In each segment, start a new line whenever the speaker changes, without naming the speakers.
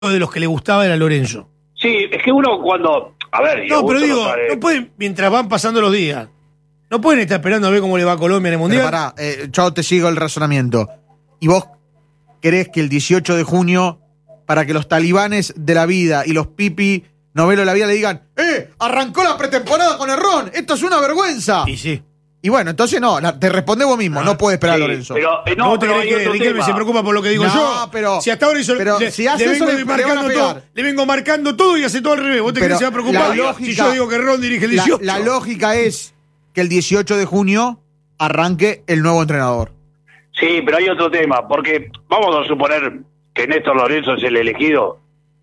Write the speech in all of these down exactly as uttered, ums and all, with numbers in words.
de los que le gustaba era Lorenzo.
Sí, es que uno cuando... A ver,
No, pero digo,
sabe...
no pueden, mientras van pasando los días, no pueden estar esperando a ver cómo le va a Colombia en el Mundial.
Pero pará, eh, yo te sigo el razonamiento. ¿Y vos crees que el dieciocho de junio, para que los talibanes de la vida y los pipi novelos de la vida le digan, ¡eh! Arrancó la pretemporada con Errón, esto es una vergüenza!
Y sí.
Y bueno, entonces no, la, te responde vos mismo,
Ah,
no puedes esperar
sí,
a Lorenzo.
Pero, eh, no,
¿Cómo te
pero
crees
hay
que
otro
Riquelme
tema.
se preocupa por lo que digo
No,
yo?
pero-
si hasta ahora hizo,
pero
le,
si hace
le
eso,
vengo
le- le van a
marcando
pegar.
todo, le vengo marcando todo y hace todo al revés. ¿Vos te
Pero
crees que se va a preocupar?
la lógica-
si yo digo que Ron dirige el
La,
dieciocho.
la lógica es que el dieciocho de junio arranque el nuevo entrenador.
Sí, pero hay otro tema, porque vamos a suponer que Néstor Lorenzo es el elegido.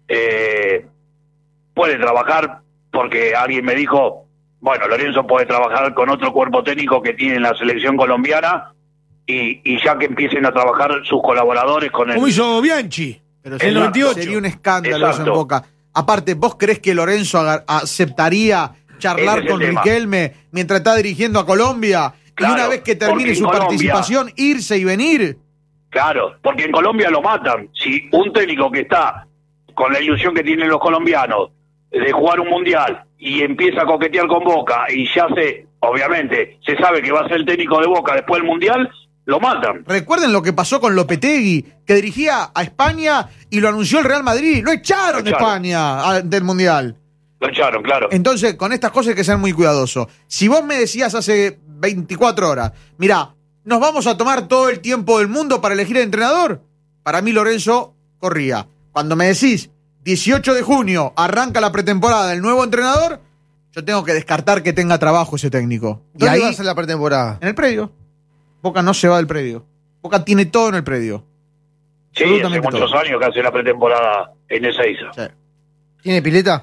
Eh, puede trabajar, porque alguien me dijo, bueno, Lorenzo puede trabajar con otro cuerpo técnico que tiene en la selección colombiana y, y ya que empiecen a trabajar sus colaboradores con el...
Como hizo Bianchi.
Pero
en el
Exacto.
noventa y ocho.
Sería un escándalo eso en
Exacto.
Boca. Aparte, ¿vos crees que Lorenzo aga- aceptaría charlar
Ese es
con
el tema.
Riquelme mientras está dirigiendo a Colombia?
Claro,
y una vez que termine
porque en
su
Colombia-
participación, irse y venir.
Claro, porque en Colombia lo matan. Si un técnico que está con la ilusión que tienen los colombianos de jugar un mundial y empieza a coquetear con Boca y ya se, obviamente, se sabe que va a ser el técnico de Boca después del mundial, lo matan.
Recuerden lo que pasó con Lopetegui, que dirigía a España y lo anunció el Real Madrid. Lo echaron
Lo
de
echaron.
España a- del Mundial.
Lo echaron, claro.
Entonces, con estas cosas hay que ser muy cuidadoso. Si vos me decías hace veinticuatro horas, mirá, nos vamos a tomar todo el tiempo del mundo para elegir el entrenador, para mí Lorenzo corría. Cuando me decís dieciocho de junio arranca la pretemporada del nuevo entrenador, yo tengo que descartar que tenga trabajo ese técnico. Y
¿Dónde
ahí,
va a ser la pretemporada?
en el predio. Boca no se va del predio. Boca tiene todo en el predio.
Sí, hace
absolutamente
muchos
todo.
años que hace la pretemporada en Ezeiza.
Sí.
¿Tiene pileta?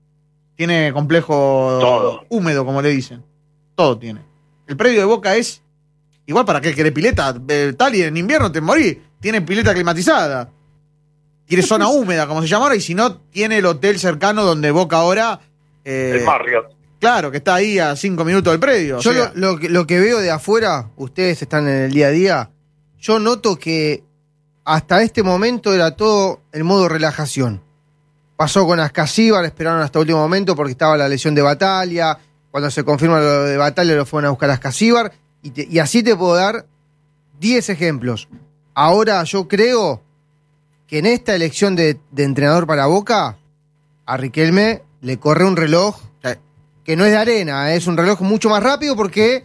Tiene complejo
Todo.
húmedo, como le dicen. Todo tiene. El predio de Boca es igual para aquel que quiere pileta, eh, tal y en invierno te morís. Tiene pileta climatizada. Tiene zona húmeda, como se llama ahora, y si no, tiene el hotel cercano donde Boca ahora. eh,
El Marriott.
Claro, que está ahí a cinco minutos del predio. o
Yo
sea,
lo, lo que- lo que veo de afuera, ustedes están en el día a día, yo noto que hasta este momento era todo el modo relajación. Pasó con Ascasíbar, esperaron hasta último momento porque estaba la lesión de Batalla. Cuando se confirma lo de Batalla lo fueron a buscar a Ascasíbar. Y, te- y así te puedo dar diez ejemplos. Ahora yo creo que en esta elección de, de entrenador para Boca, a Riquelme le corre un reloj
sí.
que no es de arena, es un reloj mucho más rápido porque,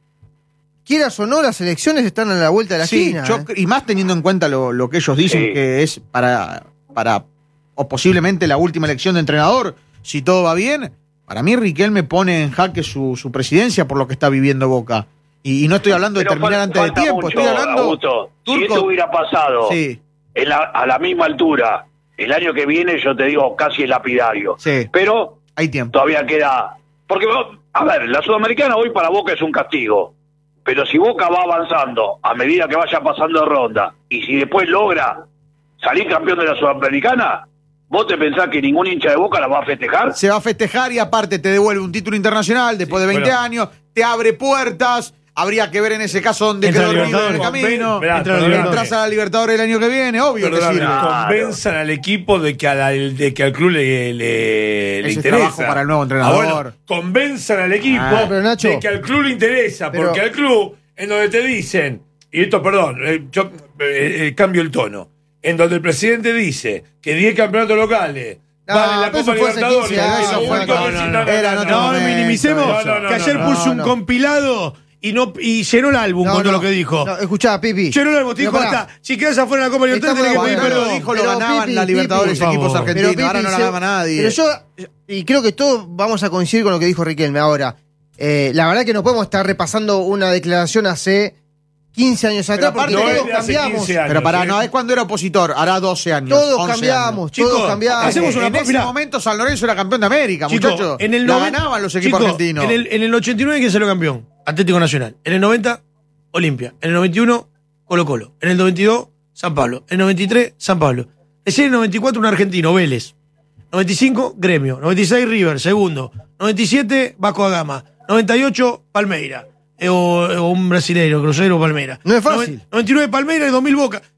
quieras o no, las elecciones están a la vuelta de la
Sí,
esquina.
yo
¿eh?
cre- y más teniendo en cuenta lo, lo que ellos dicen
Sí.
que es para, para, o posiblemente la última elección de entrenador, si todo va bien, para mí Riquelme pone en jaque su, su presidencia por lo que está viviendo Boca. Y, y no estoy hablando de
Pero
terminar
fal-
antes de
falta
tiempo,
mucho,
estoy hablando...
Augusto. Si
Turco-
esto hubiera pasado
Sí,
en la- a la misma altura el año que viene, yo te digo, casi es lapidario.
sí,
Pero
hay tiempo.
todavía queda... Porque, a ver, la Sudamericana hoy para Boca es un castigo. Pero si Boca va avanzando a medida que vaya pasando de ronda y si después logra salir campeón de la Sudamericana, ¿vos te pensás que ningún hincha de Boca la va a festejar?
Se va a festejar y aparte te devuelve un título internacional después de veinte
bueno.
años, te abre puertas, habría que ver en ese caso dónde
Entra
quedó
a
River en el
Libertadores.
camino,
Esperá,
Entra a
perdóname.
Libertadores.
entras a la Libertadores el año que viene, obvio que
Perdóname,
sirve.
Claro.
convenzan al equipo de que, a la- de que al club le, le, le
Ese es
interesa.
trabajo para el nuevo entrenador.
Ah, bueno, convenzan al equipo
Ah,
pero Nacho-
de que al club le interesa,
Pero-
porque al club, en donde te dicen, y esto, perdón, eh, yo eh, eh, cambio el tono, en donde el presidente dice que diez campeonatos locales
No,
valen la
pero
Copa
eso fue hace
Libertadores,
quince años,
eso
fue
fue
hace-
como
no,
decir,
no,
no, no,
era
no,
en
no,
otro
No,
momento,
minimicemos.
no, no, no,
que ayer
no,
puso
no,
un
no.
compilado y no y llenó el álbum
No,
con todo
no.
lo que dijo.
No, escuchá, Pipi.
Llenó el álbum, te
Pero
dijo
pará.
hasta, si quedas afuera de la Copa Libertadores tenés que
Estamos
pedir
de
Cuando
acuerdo.
perdón.
lo dijo, lo
Pero,
ganaban
Pipi,
la Libertadores
Pipi, por
equipos
favor.
argentinos,
Pero,
ahora
Pipi,
no la
se-
gana nadie.
Pero yo, y creo que todos vamos a coincidir con lo que dijo Riquelme ahora. Eh, la verdad que no podemos estar repasando una declaración hace quince años atrás,
aparte
porque
no es
todos
de hace
cambiamos.
quince años.
Pero pará,
¿eh?
no, es cuando era opositor, hará doce años.
Todos
once
cambiamos,
años.
Chicos,
todos cambiamos.
hacemos una
en
pausa,
ese
mirá.
momento San Lorenzo era campeón de América,
Chico,
muchachos.
en el
la
noven-
ganaban los equipos
Chico,
argentinos.
En el, en el ochenta y nueve, ¿quién salió campeón? Atlético Nacional. En el noventa, Olimpia. En el noventa y uno, Colo Colo. En el noventa y dos, San Pablo. En el noventa y tres, San Pablo. Es en el noventa y cuatro, un argentino, Vélez. noventa y cinco, Gremio. noventa y seis, River, segundo. noventa y siete, Vasco da Gama. noventa y ocho, Palmeira. Eh, o, o un brasileño, Cruzeiro o Palmeira.
No es fácil.
noventa y nueve, Palmeira y dos mil Boca.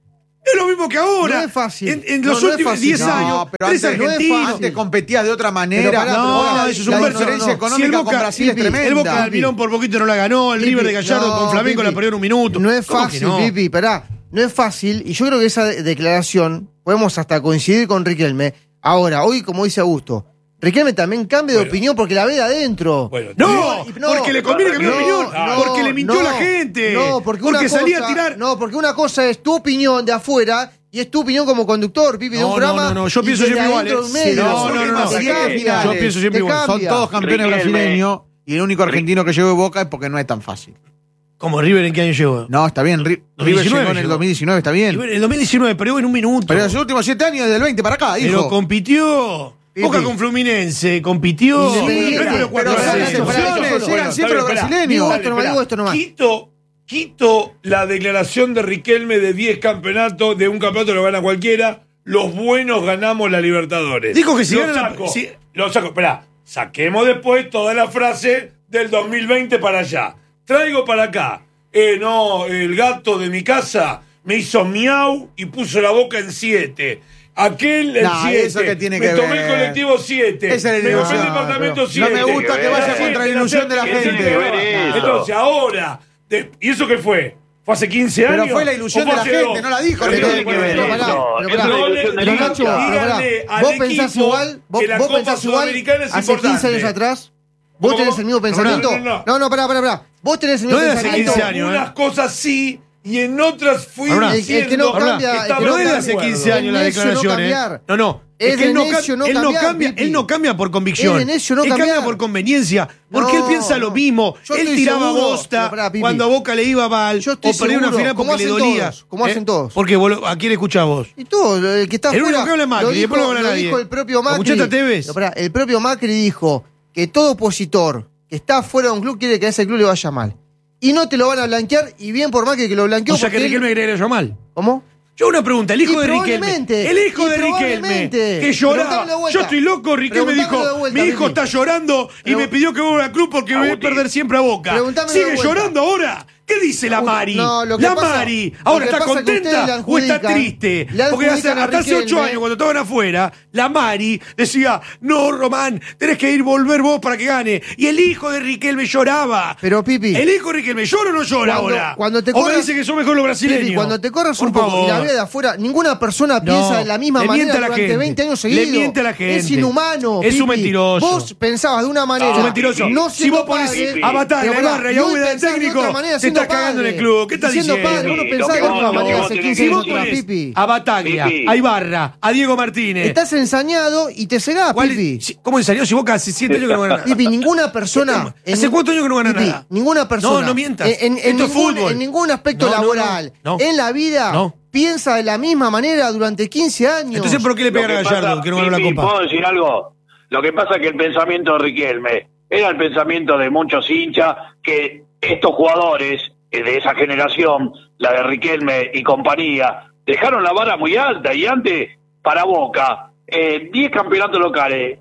Es lo mismo que ahora.
No es fácil.
En, en
No,
los
no es
últimos
fácil.
diez
No,
años,
pero
tres
antes no es
argentinos.
Antes competías de otra manera.
Pero pará,
No,
pero pará,
eso es
la
un
la
verso.
diferencia
no, no.
económica
Si el
con
Boca-
Brasil es
Pipi,
tremenda.
El Boca de Almirón por poquito no la ganó, el
Pipi,
River de Gallardo
no,
con Flamengo
Pipi.
la perdió en un minuto.
No es
¿Cómo que
fácil,
no?
Pipi, pará. No es fácil, y yo creo que esa de- declaración podemos hasta coincidir con Riquelme. Ahora, hoy, como dice Augusto, Riquelme también cambia de
Bueno.
opinión porque la ve de adentro.
Bueno,
No,
Y- no,
porque le conviene cambiar de
no,
opinión.
no,
porque le mintió
no,
la gente.
No, porque, una
porque salía
cosa-
a tirar.
No, porque una cosa es tu opinión de afuera y es tu opinión como conductor, Pipi, de
No,
un
no,
programa.
no, no, yo
y
pienso
desde
siempre igual,
adentro
¿eh?
un medio.
No, no, no, no.
Te cambia.
Yo pienso siempre
Te
igual.
Son
cambia.
todos campeones
Riquelme.
brasileños y el único argentino que llegó de Boca es porque no es tan fácil.
Como River, ¿en qué año llegó?
No, está bien. Ri-
dos mil
River
diecinueve
llegó en el
llegó.
dos mil diecinueve, está bien.
En el dos mil diecinueve, pero en un minuto.
Pero en los últimos siete años, desde el veinte para acá,
Pero
hijo.
compitió.
Pipi.
Boca con Fluminense, compitió.
Independiente.
No es que lo cuatro
Pero
veces.
son excepciones,
Bueno,
llegan siempre los
está bien,
brasileños.
Digo
Dale,
esto nomás,
esperá.
digo esto nomás.
Quito, quito la declaración de Riquelme de diez campeonatos, de un campeonato lo gana cualquiera, los buenos ganamos la Libertadores.
Dijo que si
lo
gana la-
saco,
si-
lo saco, esperá, saquemos después toda la frase del dos mil veinte para allá. Traigo para acá, eh, no, el gato de mi casa me hizo miau y puso la boca en siete. Aquel el
Nah,
siete.
¿eso qué tiene
me
que
tomé
ver?
el colectivo siete.
Esa es la
me
ilusión,
compré el departamento
pero
siete.
no me gusta que vaya contra la ilusión de la
¿Qué tiene
gente.
que ver eso? Entonces, ahora, de- ¿y eso qué fue? ¿Fue hace quince años?
Pero fue la ilusión
¿O fue
de la
hace
gente,
dos?
no la dijo
Pero
Riquelme.
tiene que ver
Pero pará,
eso.
pero
Es
pará.
una ilusión de
Pero
la
Nacho,
gente.
pero pará,
Díganle al
vos pensás
equipo
igual, vos,
que la
vos
Copa
pensás igual
Sudamericana es
hace
importante.
quince años atrás. ¿Vos
¿Cómo?
tenés el mismo
No, no,
pensamiento?
no, no.
No, no, pará, pará, pará. Vos tenés el
No
mismo
es hace
pensamiento.
quince años,
Unas
¿eh?
cosas sí y en otras fui
Ahora,
el- el que no
diciendo
cambia,
que
el que
estaba
No
no
es de
de
hace
acuerdo.
quince años la
Es necio no
declaración, ¿eh?
cambiar.
No, no.
Es
que
de
él no,
necio
cam-
no
él no
cambiar,
cambia,
Pipi.
él no cambia por convicción.
Es de necio no
él
cambiar.
cambia por conveniencia. Porque
No,
él piensa lo
no.
mismo.
Yo
Él
estoy
tiraba
seguro.
bosta
Pero pará, Pipi.
cuando a Boca le iba mal.
Yo estoy
o perdía una
seguro,
final
como
porque le
hacen
dolía.
todos, como hacen todos.
Porque vos lo- a quién escuchás vos.
Y todo, el que está
El único
fuera,
que habla es Macri,
lo dijo,
después no habla
lo
nadie.
dijo el propio
¿Lo
Macri.
escuchaste a Tevez?
Pero pará, el propio Macri dijo que todo opositor que está fuera de un club quiere que a ese club le vaya mal. Y no te lo van a blanquear, y bien por Macri que lo blanqueó.
O sea que
porque él-
Riquelme quería yo mal.
¿Cómo?
Yo una pregunta, el hijo
Y
de Riquelme.
probablemente,
El hijo
y
de Riquelme.
probablemente.
Que lloraba.
Preguntámelo de vuelta.
Yo estoy loco, Riquelme
Preguntámelo
dijo,
de vuelta,
mi hijo
Pipi.
está llorando y
Pregu-
me pidió que vuelva al club porque voy a
Agustín.
perder siempre a Boca.
Preguntámelo de
¿Sigue
vuelta.
llorando ahora? ¿Qué dice la Mari?
No, lo que
la
pasa-
Mari,
lo
¿ahora
que
está
pasa es que ustedes le
contenta o está
adjudican-
triste?
le
Porque hace-
adjudican a
hasta hace ocho
Riquelme.
años, cuando estaban afuera, la Mari decía, no, Román, tenés que ir volver vos para que gane. Y el hijo de Riquelme lloraba.
Pero, Pipi.
El hijo de Riquelme, ¿llora o no llora
Cuando-
ahora?
cuando te
o me
corras-
dice que son mejor los brasileños.
Pipi, cuando te corras
Por
un poco y la
favor.
vida de afuera, ninguna persona piensa de la misma
le
manera
miente a la
durante
gente.
veinte años
Le
seguidos.
miente a la gente.
Es inhumano.
Es un
Pipi.
mentiroso.
Vos pensabas de una manera.
Es un mentiroso.
No
si
siendo
vos pones
padre,
a Bataglia,
pero
a Ibarra y a
hoy
Úbeda de
pensás de
técnico,
otra manera
te
siendo
estás cagando en el
padre.
club. ¿Qué estás
Siendo
diciendo?
padre, uno
Sí,
pensaba
lo
de
que
otra
vos-
manera
lo que
hace
vos
quince
Si
tenés
vos
años
que
atrás,
pones
Pipi.
a Bataglia,
Pipi.
a Ibarra, a Diego Martínez.
Estás ensañado y te cegás,
¿cuál
Pipi.
es- si- ¿Cómo ensayó si Boca hace siete años que no gana nada?
Pipi, ninguna persona.
¿Hace cuántos años que no gana
Pipi,
nada?
Ninguna persona.
No, no mientas.
En, en- en
Esto es
ningún,
fútbol.
en ningún aspecto
No, no,
laboral.
no, no.
En la vida.
No.
Piensa de la misma manera durante quince años.
Entonces, ¿por qué le
Lo
pegan a
que
Gallardo
pasa,
que no ganó la
Pipi,
Copa?
¿puedo decir algo? Lo que pasa es que el pensamiento de Riquelme era el pensamiento de muchos hinchas que estos jugadores eh, de esa generación, la de Riquelme y compañía, dejaron la vara muy alta y antes, para Boca, eh, diez campeonatos locales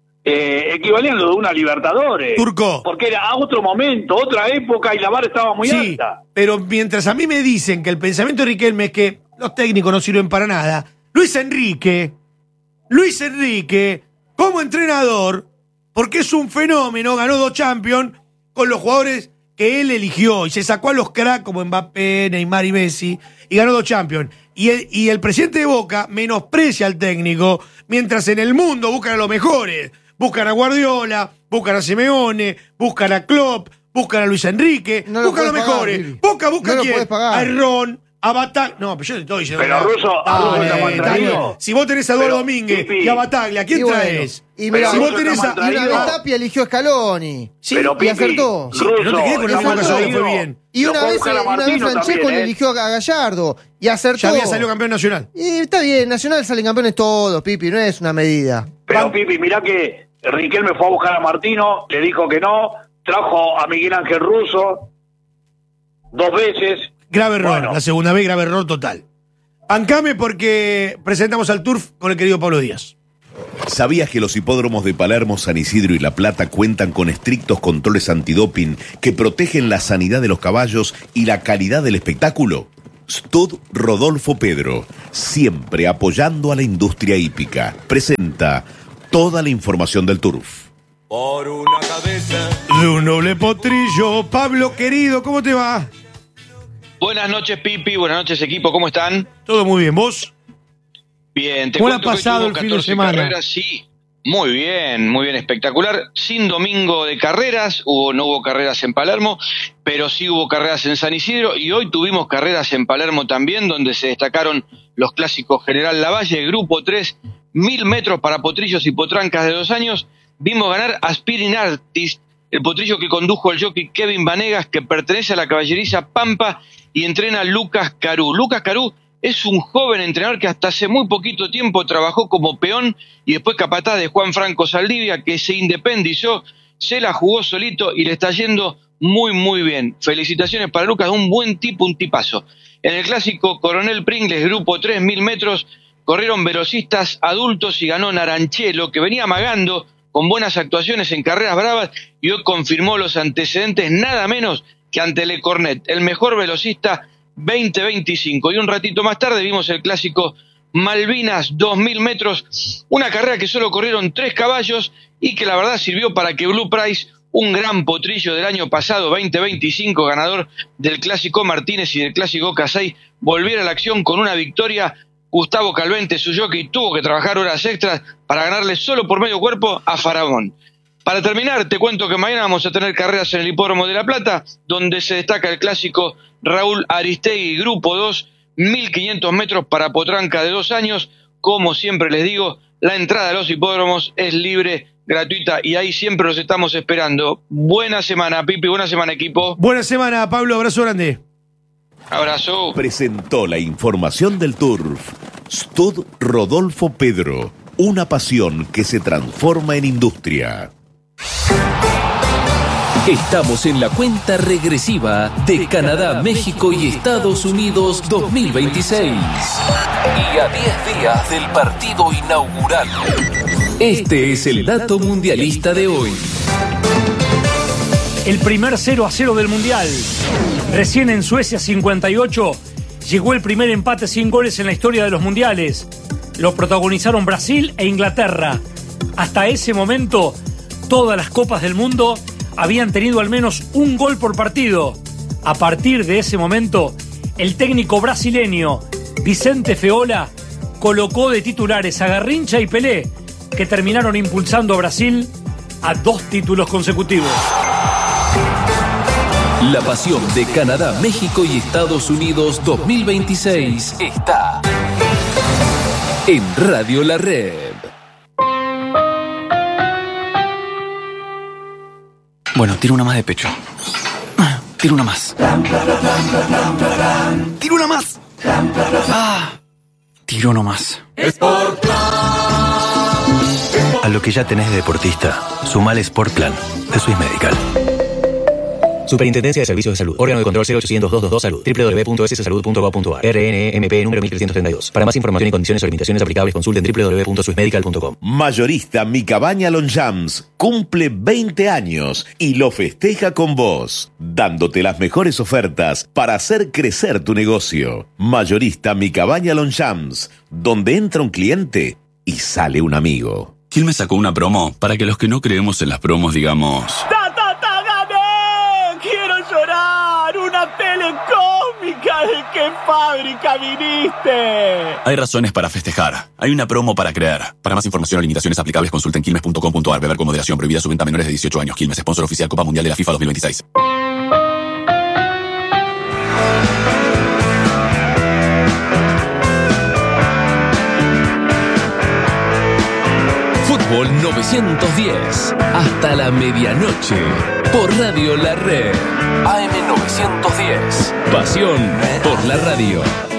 eh, equivalían a lo de una Libertadores.
Turco.
Porque era a otro momento, otra época y la vara estaba muy
Sí,
alta.
pero mientras a mí me dicen que el pensamiento de Riquelme es que los técnicos no sirven para nada, Luis Enrique, Luis Enrique, como entrenador, porque es un fenómeno, ganó dos Champions con los jugadores que él eligió y se sacó a los cracks como Mbappé, Neymar y Messi y ganó dos Champions. Y el, y el presidente de Boca menosprecia al técnico, mientras en el mundo buscan a los mejores. Buscan a Guardiola, buscan a Simeone, buscan a Klopp, buscan a Luis Enrique,
No lo
buscan a los
podés pagar,
mejores.
Billy.
Boca busca
No
a
lo
quién?
podés pagar.
A Ron, a Bataglia. No, pero yo te estoy diciendo.
Pero a Russo- a Russo está mal traído.
Si vos tenés a Eduardo
Pero,
Domínguez
Pipi.
y a Bataglia, ¿quién
Y bueno,
traes?
y
Pero
mira,
si vos
Russo
tenés
está
a.
mal
y una
traído.
vez Tapia eligió a Scaloni.
Sí,
Pero,
y
Pipi,
acertó.
Sí, pero no te quedes con
Russo,
la misma
está
cosa que
mal
fue
traído.
bien.
Y
Lo
una
puede
vez,
buscar a
una vez
Martino
Francesco
también,
le
¿eh?
eligió a Gallardo. Y acertó.
Ya había salido campeón nacional.
Y está bien, Nacional salen campeones todos, Pipi, no es una medida.
Pero Pipi, mirá que Riquelme fue a buscar a Martino, le dijo que no, trajo a Miguel Ángel Russo dos veces.
Grave error,
Bueno.
la segunda vez, grave error total. Bancame porque presentamos al Turf con el querido Pablo Díaz.
¿Sabías que los hipódromos de Palermo, San Isidro y La Plata cuentan con estrictos controles antidoping que protegen la sanidad de los caballos y la calidad del espectáculo? Stud Rodolfo Pedro, siempre apoyando a la industria hípica. Presenta toda la información del turf.
Por una cabeza
De un noble potrillo. Pablo, querido, ¿cómo te va?
Buenas noches, Pipi. Buenas noches, equipo. ¿Cómo están?
Todo muy bien. ¿Vos?
Bien. Te
¿Cómo ha
cuento que hoy
pasado
tuvo
el fin de
catorce
semana?
carreras, sí. Muy bien, muy bien, espectacular. Sin domingo de carreras, hubo, no hubo carreras en Palermo, pero sí hubo carreras en San Isidro y hoy tuvimos carreras en Palermo también, donde se destacaron los clásicos General Lavalle, Grupo tres, mil metros para potrillos y potrancas de dos años. Vimos ganar a Aspirin Artist, el potrillo que condujo el jockey Kevin Vanegas, que pertenece a la caballeriza Pampa y entrena a Lucas Carú. Lucas Carú es un joven entrenador que hasta hace muy poquito tiempo trabajó como peón y después capataz de Juan Franco Saldivia, que se independizó, se la jugó solito y le está yendo muy, muy bien. Felicitaciones para Lucas, un buen tipo, un tipazo. En el clásico Coronel Pringles, Grupo tres, mil metros, corrieron velocistas adultos y ganó Naranchelo, que venía amagando con buenas actuaciones en carreras bravas y hoy confirmó los antecedentes nada menos que ante Le Cornet, el mejor velocista veinte veinticinco. Y un ratito más tarde vimos el clásico Malvinas, dos mil metros, una carrera que solo corrieron tres caballos y que la verdad sirvió para que Blue Price, un gran potrillo del año pasado, veinte veinticinco, ganador del clásico Martínez y del clásico Casey, volviera a la acción con una victoria. Gustavo Calvente, su jockey, tuvo que trabajar horas extras para ganarle solo por medio cuerpo a Faraón. Para terminar, te cuento que mañana vamos a tener carreras en el Hipódromo de La Plata, donde se destaca el clásico Raúl Aristegui, Grupo dos, mil quinientos metros para potranca de dos años. Como siempre les digo, la entrada a los hipódromos es libre, gratuita, y ahí siempre los estamos esperando. Buena semana, Pipi, buena semana, equipo.
Buena semana, Pablo. Abrazo grande.
Abrazo.
Presentó la información del turf. Stud Rodolfo Pedro, una pasión que se transforma en industria.
Estamos en la cuenta regresiva de Canadá, México y Estados Unidos dos mil veintiséis. Y a diez días del partido inaugural. Este es el dato mundialista de hoy.
El primer cero a cero del Mundial. Recién en Suecia cincuenta y ocho llegó el primer empate sin goles en la historia de los Mundiales. Lo protagonizaron Brasil e Inglaterra. Hasta ese momento, todas las copas del mundo habían tenido al menos un gol por partido. A partir de ese momento, el técnico brasileño Vicente Feola colocó de titulares a Garrincha y Pelé, que terminaron impulsando a Brasil a dos títulos consecutivos.
La pasión de Canadá, México y Estados Unidos dos mil veintiséis está en Radio La Red.
Bueno, tiro una más de pecho. Tiro una más. Tiro una más. Ah, tiro no más. A lo que ya tenés de deportista, sumale Sport Plan de Swiss Medical.
Superintendencia de Servicios de Salud. Órgano de control cero ochocientos dos veintidós Salud. doble u doble u doble u punto s s salud punto gov punto a r. R N E M P número mil trescientos treinta y dos. Para más información y condiciones o limitaciones aplicables, consulten doble u doble u doble u punto swiss medical punto com.
Mayorista Mi Cabaña Longchamps cumple veinte años y lo festeja con vos, dándote las mejores ofertas para hacer crecer tu negocio. Mayorista Mi Cabaña Longchamps, donde entra un cliente y sale un amigo.
Quilmes sacó una promo para que los que no creemos en las promos digamos...
¡Ta, ta, ta, gané! ¡Quiero llorar! ¡Una telecómica! ¿De qué fábrica viniste?
Hay razones para festejar. Hay una promo para creer. Para más información o limitaciones aplicables, consulten quilmes punto com punto a r. Beber con moderación. Prohibida su venta a menores de dieciocho años. Quilmes, sponsor oficial Copa Mundial de la FIFA dos mil veintiséis.
Fútbol novecientos diez, hasta la medianoche, por Radio La Red. A M novecientos diez, pasión por la radio.